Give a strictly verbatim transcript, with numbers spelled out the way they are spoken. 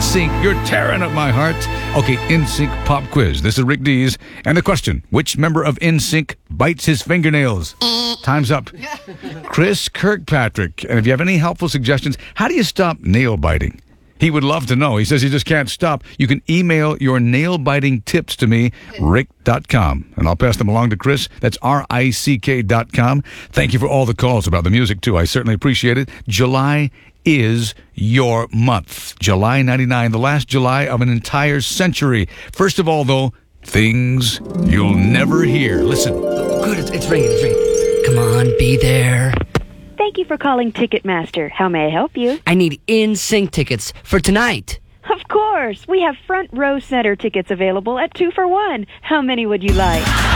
Sync, you're tearing up my heart. Okay, N Sync pop quiz. This is Rick Dees. And the question, which member of N Sync bites his fingernails? Time's up. Chris Kirkpatrick. And if you have any helpful suggestions, how do you stop nail biting? He would love to know. He says he just can't stop. You can email your nail-biting tips to me, rick dot com. And I'll pass them along to Chris. That's R I C K dot com. Thank you for all the calls about the music, too. I certainly appreciate it. July is your month. July ninety-nine, the last July of an entire century. First of all, though, things you'll never hear. Listen. Good, it's, it's ringing, it's ringing. Come on, be there. Thank you for calling Ticketmaster. How may I help you? I need N Sync tickets for tonight. Of course. We have front row center tickets available at two for one. How many would you like?